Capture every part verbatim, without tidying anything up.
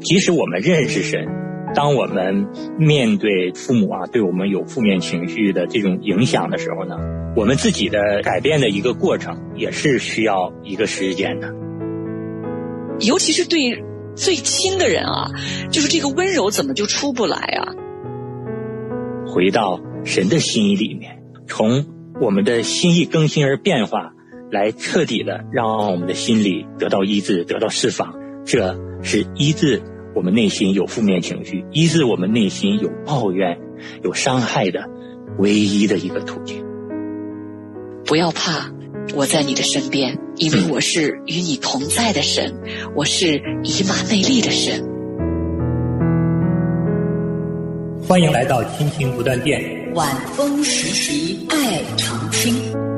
即使我们认识神，当我们面对父母啊对我们有负面情绪的这种影响的时候呢，我们自己的改变的一个过程也是需要一个时间的。 尤其是对最亲的人啊，就是这个温柔怎么就出不来啊？ 回到神的心意里面，从我们的心意更新而变化，来彻底的让我们的心里得到医治，得到释放。这是医治我们内心有负面情绪，医治我们内心有抱怨有伤害的唯一的一个途径。 不要怕，我在你的身边，因为我是与你同在的神，我是以马内利的神。 欢迎来到亲情不断电， 晚风习习，爱常青。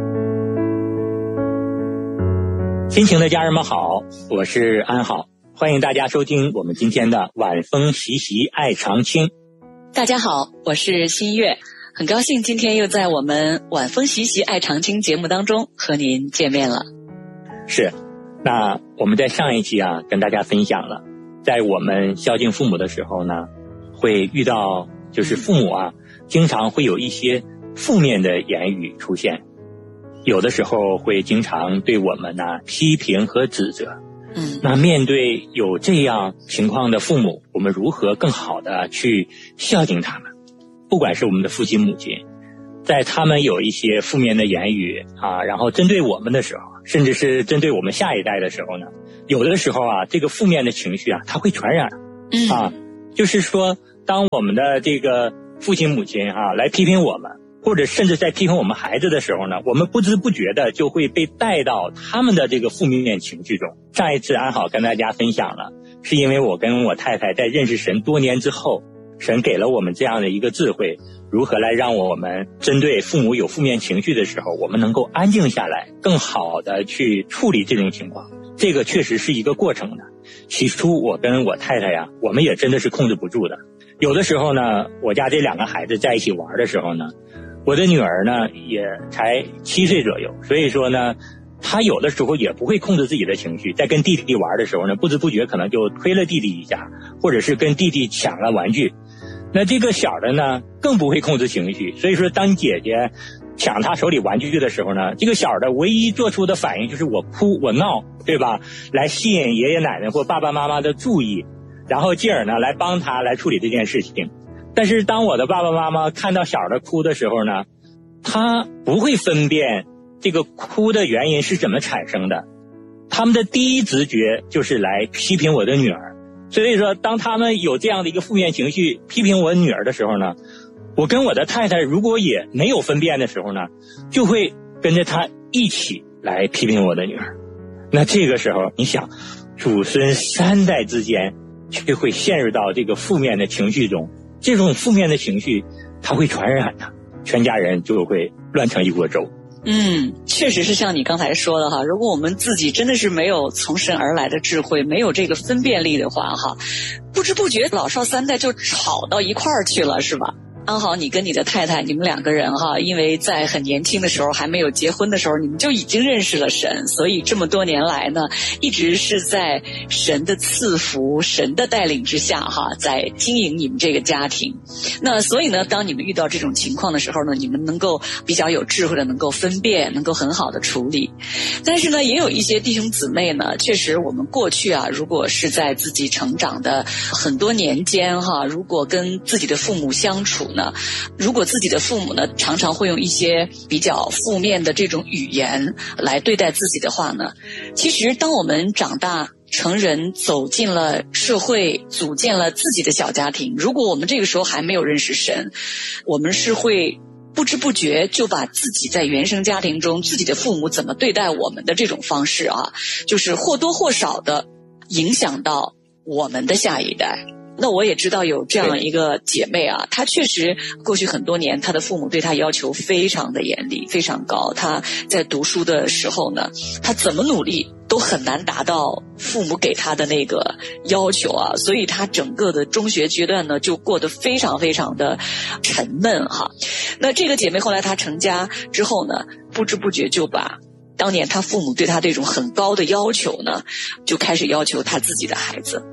亲情的家人们好，我是安好，欢迎大家收听我们今天的晚风习习，爱常青。 大家好，我是新月，很高兴今天又在我们晚风习习，爱常青节目当中和您见面了。 是，那我们在上一期啊跟大家分享了，在我们孝敬父母的时候呢，会遇到就是父母啊经常会有一些负面的言语出现，有的时候会经常对我们呢批评和指责。 嗯， 那面对有这样情况的父母，我们如何更好的去孝敬他们？不管是我们的父亲母亲，在他们有一些负面的言语啊，然后针对我们的时候，甚至是针对我们下一代的时候呢，有的时候啊，这个负面的情绪啊，它会传染。 嗯啊，就是说，当我们的这个父亲母亲啊来批评我们，或者甚至在批评我们孩子的时候呢，我们不知不觉的就会被带到他们的这个负面情绪中。上一次安好跟大家分享了，是因为我跟我太太在认识神多年之后，神给了我们这样的一个智慧，如何来让我们针对父母有负面情绪的时候，我们能够安静下来，更好的去处理这种情况。这个确实是一个过程的。起初我跟我太太呀，我们也真的是控制不住的。有的时候呢，我家这两个孩子在一起玩的时候呢，我的女儿呢也才七岁左右，所以说呢，她有的时候也不会控制自己的情绪，在跟弟弟玩的时候呢，不知不觉可能就推了弟弟一下，或者是跟弟弟抢了玩具。那这个小的呢更不会控制情绪，所以说当姐姐抢他手里玩具的时候呢，这个小的唯一做出的反应就是我哭我闹，对吧？来吸引爷爷奶奶或爸爸妈妈的注意，然后进而呢来帮他来处理这件事情。但是当我的爸爸妈妈看到小的哭的时候呢，他不会分辨这个哭的原因是怎么产生的，他们的第一直觉就是来批评我的女儿。所以说当他们有这样的一个负面情绪批评我女儿的时候呢，我跟我的太太如果也没有分辨的时候呢，就会跟着她一起来批评我的女儿。那这个时候你想，祖孙三代之间就会陷入到这个负面的情绪中，这种负面的情绪它会传染的，全家人就会乱成一锅粥。 嗯，确实是像你刚才说的哈，如果我们自己真的是没有从神而来的智慧，没有这个分辨力的话哈，不知不觉老少三代就吵到一块儿去了，是吧？安好，你跟你的太太，你们两个人哈，因为在很年轻的时候，还没有结婚的时候，你们就已经认识了神，所以这么多年来呢，一直是在神的赐福、神的带领之下哈，在经营你们这个家庭。那所以呢，当你们遇到这种情况的时候呢，你们能够比较有智慧的能够分辨，能够很好的处理。但是呢，也有一些弟兄姊妹呢，确实我们过去啊，如果是在自己成长的很多年间哈，如果跟自己的父母相处呢，如果自己的父母呢常常会用一些比较负面的这种语言来对待自己的话呢，其实当我们长大成人走进了社会，组建了自己的小家庭，如果我们这个时候还没有认识神，我们是会不知不觉就把自己在原生家庭中自己的父母怎么对待我们的这种方式啊，就是或多或少的影响到我们的下一代。那我也知道有这样一个姐妹啊，她确实过去很多年她的父母对她要求非常的严厉，非常高。她在读书的时候呢，她怎么努力都很难达到父母给她的那个要求啊，所以她整个的中学阶段呢就过得非常非常的沉闷哈。那这个姐妹后来她成家之后呢，不知不觉就把当年她父母对她这种很高的要求呢，就开始要求她自己的孩子。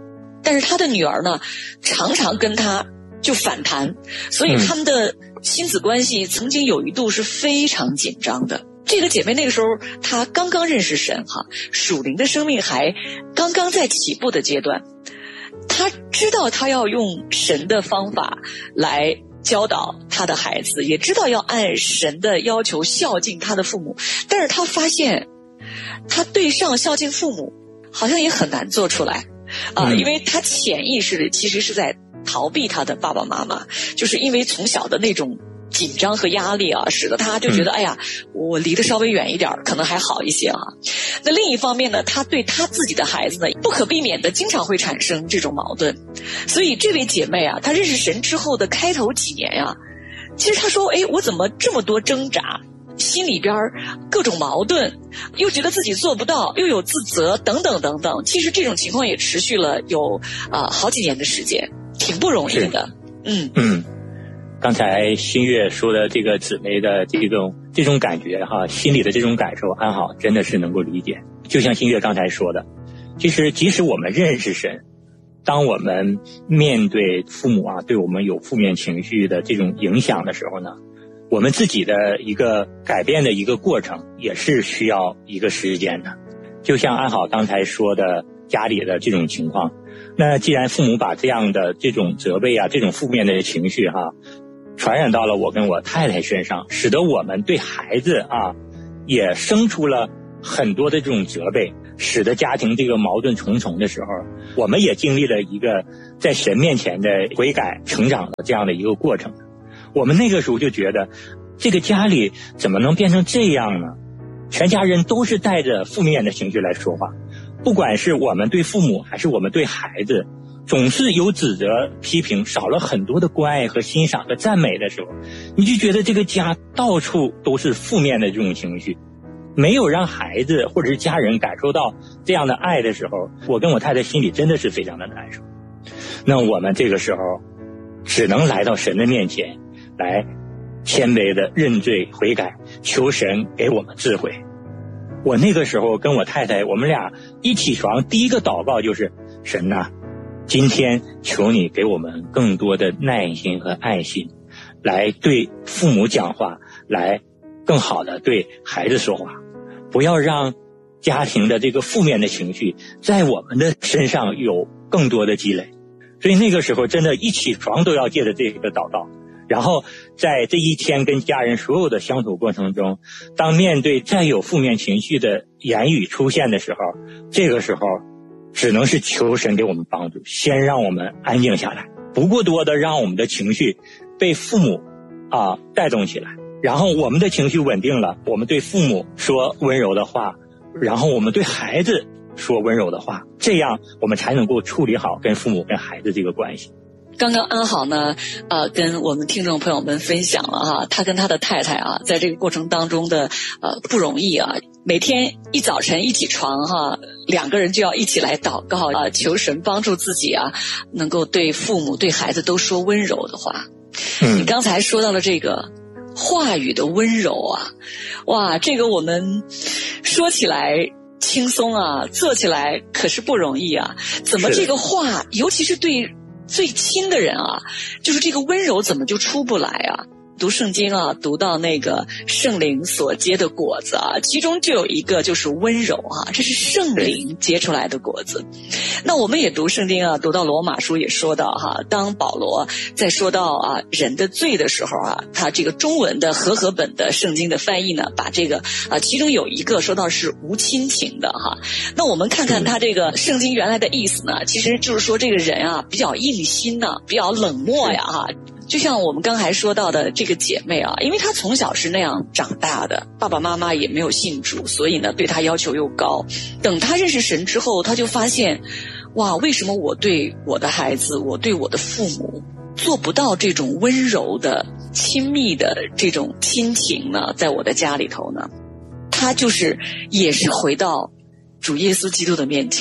但是他的女儿呢，常常跟他就反弹，所以他们的亲子关系曾经有一度是非常紧张的。这个姐妹那个时候她刚刚认识神哈，属灵的生命还刚刚在起步的阶段，她知道她要用神的方法来教导她的孩子，也知道要按神的要求孝敬她的父母，但是她发现她对上孝敬父母好像也很难做出来啊、呃，因为她潜意识里其实是在逃避她的爸爸妈妈，就是因为从小的那种紧张和压力啊，使得他就觉得、嗯、哎呀，我离得稍微远一点可能还好一些啊。那另一方面呢，他对他自己的孩子呢，不可避免的经常会产生这种矛盾。所以这位姐妹啊，她认识神之后的开头几年呀、啊，其实她说，哎，我怎么这么多挣扎，心里边各种矛盾，又觉得自己做不到，又有自责等等等等。其实这种情况也持续了有啊、呃、好几年的时间，挺不容易的。嗯嗯。刚才新月说的这个姊妹的这种这种感觉哈，心里的这种感受，安好真的是能够理解。就像新月刚才说的，其实即使我们认识神，当我们面对父母啊对我们有负面情绪的这种影响的时候呢，我们自己的一个改变的一个过程也是需要一个时间的。就像安好刚才说的家里的这种情况，那既然父母把这样的这种责备啊这种负面的情绪哈、啊传染到了我跟我太太身上，使得我们对孩子啊也生出了很多的这种责备，使得家庭这个矛盾重重的时候，我们也经历了一个在神面前的悔改成长的这样的一个过程。我们那个时候就觉得这个家里怎么能变成这样呢？全家人都是带着负面的情绪来说话，不管是我们对父母还是我们对孩子，总是有指责批评，少了很多的关爱和欣赏和赞美的时候，你就觉得这个家到处都是负面的这种情绪，没有让孩子或者是家人感受到这样的爱的时候，我跟我太太心里真的是非常的难受。那我们这个时候只能来到神的面前，来谦卑的认罪悔改，求神给我们智慧。我那个时候跟我太太，我们俩一起床第一个祷告就是神啊，今天求你给我们更多的耐心和爱心，来对父母讲话，来更好的对孩子说话，不要让家庭的这个负面的情绪在我们的身上有更多的积累。所以那个时候真的一起床都要借着这个祷告，然后在这一天跟家人所有的相处过程中，当面对再有负面情绪的言语出现的时候，这个时候只能是求神给我们帮助，先让我们安静下来，不过多的让我们的情绪被父母啊带动起来，然后我们的情绪稳定了，我们对父母说温柔的话，然后我们对孩子说温柔的话，这样我们才能够处理好跟父母跟孩子这个关系。 刚刚安好呢，呃，跟我们听众朋友们分享了哈，他跟他的太太啊，在这个过程当中的呃不容易啊，每天一早晨一起床哈，两个人就要一起来祷告啊，求神帮助自己啊，能够对父母对孩子都说温柔的话。嗯，你刚才说到了这个话语的温柔啊，哇，这个我们说起来轻松啊，做起来可是不容易啊。怎么这个话，尤其是对最亲的人啊，就是这个温柔怎么就出不来啊？读圣经啊，读到那个圣灵所结的果子啊，其中就有一个就是温柔啊，这是圣灵结出来的果子。那我们也读圣经啊，读到罗马书也说到哈，当保罗在说到啊人的罪的时候啊，他这个中文的和合本的圣经的翻译呢，把这个啊其中有一个说到是无亲情的哈。那我们看看他这个圣经原来的意思呢，其实就是说这个人啊比较硬心呢、啊，比较冷漠呀哈。就像我们刚才说到的这个姐妹啊，因为她从小是那样长大的，爸爸妈妈也没有信主，所以呢对她要求又高。等她认识神之后，她就发现，哇，为什么我对我的孩子，我对我的父母做不到这种温柔的亲密的这种亲情呢？在我的家里头呢，她就是也是回到主耶稣基督的面前，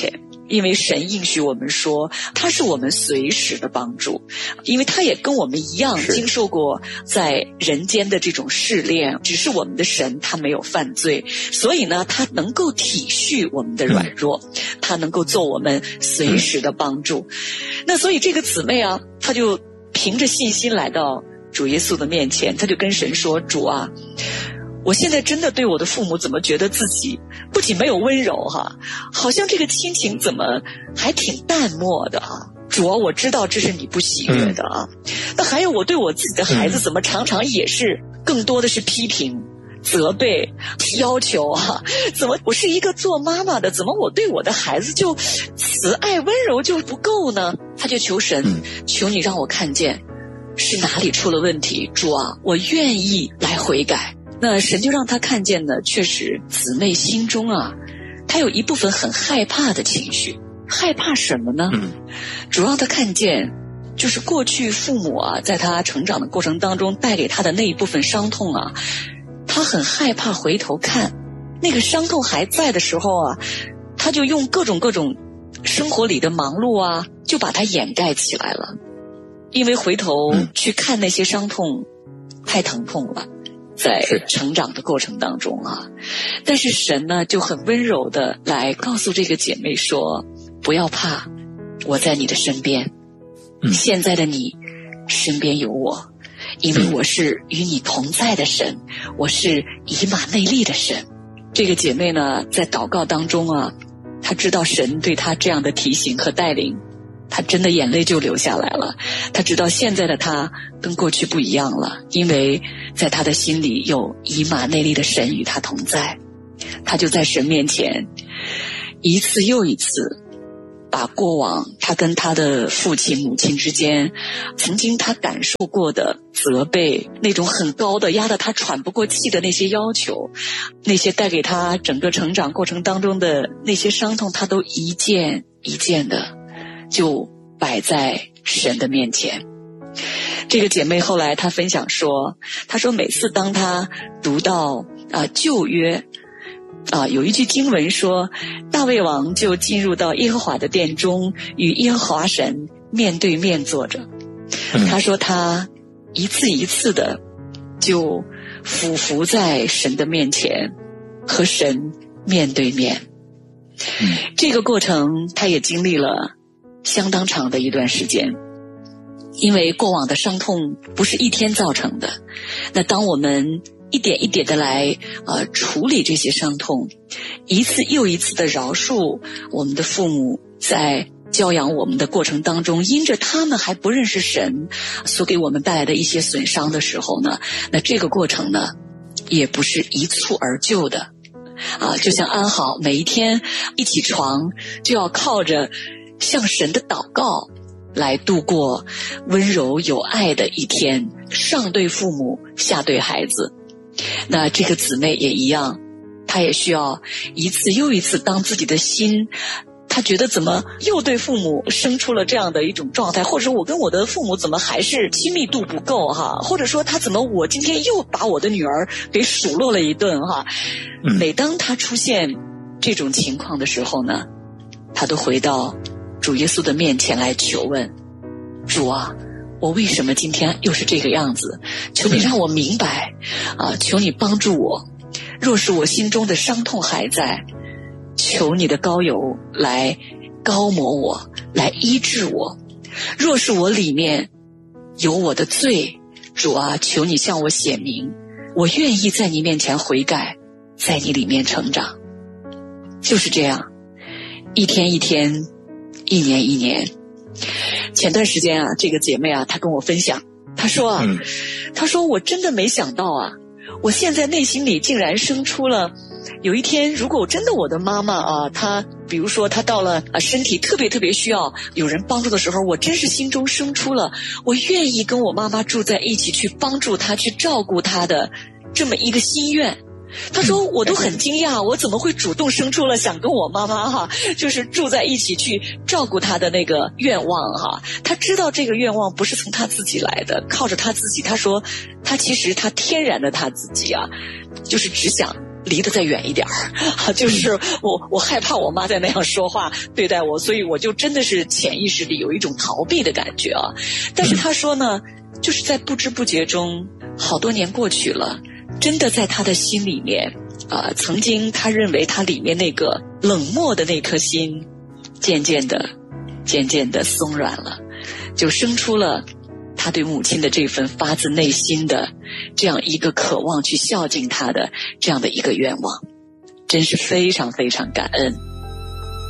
因为神应许我们说他是我们随时的帮助，因为他也跟我们一样经受过在人间的这种试炼，只是我们的神他没有犯罪，所以呢他能够体恤我们的软弱，他能够做我们随时的帮助。那所以这个姊妹啊，她就凭着信心来到主耶稣的面前，她就跟神说，主啊，我现在真的对我的父母怎么觉得自己不仅没有温柔哈，好像这个亲情怎么还挺淡漠的啊。主啊，我知道这是你不喜悦的啊。嗯、那还有我对我自己的孩子怎么常常也是更多的是批评、责备、要求啊？怎么我是一个做妈妈的，怎么我对我的孩子就慈爱温柔就不够呢？他就求神，求你让我看见是哪里出了问题。主啊，我愿意来悔改。那神就让他看见呢，确实姊妹心中啊，他有一部分很害怕的情绪。害怕什么呢？嗯、主让他看见就是过去父母啊在他成长的过程当中带给他的那一部分伤痛啊，他很害怕回头看那个伤痛还在的时候啊，他就用各种各种生活里的忙碌啊就把它掩盖起来了，因为回头去看那些伤痛太疼痛了，在成长的过程当中啊，但是神呢就很温柔的来告诉这个姐妹说，不要怕，我在你的身边，嗯、现在的你身边有我，因为我是与你同在的神，我是以马内利的神。这个姐妹呢在祷告当中啊，她知道神对她这样的提醒和带领，她真的眼泪就流下来了。她知道现在的她跟过去不一样了，因为在她的心里有以马内利的神与她同在。她就在神面前一次又一次把过往她跟她的父亲母亲之间曾经她感受过的责备，那种很高的压得她喘不过气的那些要求，那些带给她整个成长过程当中的那些伤痛，她都一件一件的就摆在神的面前。这个姐妹后来她分享说，她说每次当她读到啊、呃、旧约啊，有一句经文说，大卫王就进入到耶和华的殿中，与耶和华神面对面坐着。他说他一次一次的就俯伏在神的面前，和神面对面。这个过程他也经历了相当长的一段时间，因为过往的伤痛不是一天造成的。那当我们一点一点的来呃处理这些伤痛，一次又一次的饶恕我们的父母在教养我们的过程当中，因着他们还不认识神所给我们带来的一些损伤的时候呢，那这个过程呢也不是一蹴而就的啊。就像安好每一天一起床就要靠着向神的祷告来度过温柔有爱的一天，上对父母下对孩子。那这个姊妹也一样，她也需要一次又一次当自己的心，她觉得怎么又对父母生出了这样的一种状态，或者说我跟我的父母怎么还是亲密度不够哈，或者说她怎么我今天又把我的女儿给数落了一顿哈。每当她出现这种情况的时候呢，她都回到主耶稣的面前来求问，主啊，我为什么今天又是这个样子？求你让我明白啊！求你帮助我。若是我心中的伤痛还在，求你的膏油来膏抹我，来医治我。若是我里面有我的罪，主啊，求你向我显明，我愿意在你面前悔改，在你里面成长。就是这样，一天一天，一年一年。前段时间啊，这个姐妹啊，她跟我分享，她说啊，嗯、她说我真的没想到啊，我现在内心里竟然生出了，有一天如果真的我的妈妈啊，她比如说她到了啊身体特别特别需要有人帮助的时候，我真是心中生出了我愿意跟我妈妈住在一起，去帮助她，去照顾她的这么一个心愿。他说我都很惊讶，我怎么会主动生出了想跟我妈妈哈，就是住在一起去照顾她的那个愿望哈。他知道这个愿望不是从他自己来的，靠着他自己。他说他其实他天然的他自己啊，就是只想离得再远一点儿，就是我我害怕我妈再那样说话对待我，所以我就真的是潜意识里有一种逃避的感觉啊。但是他说呢，就是在不知不觉中，好多年过去了，真的在他的心里面啊、呃，曾经他认为他里面那个冷漠的那颗心，渐渐的渐渐的松软了，就生出了他对母亲的这份发自内心的这样一个渴望去孝敬他的这样的一个愿望，真是非常非常感恩。